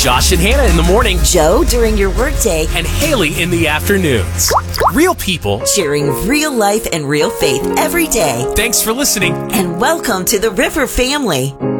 Josh and Hannah in the morning, Joe during your workday, and Haley in the afternoons. Real people, sharing real life and real faith every day. Thanks for listening. And welcome to the River family.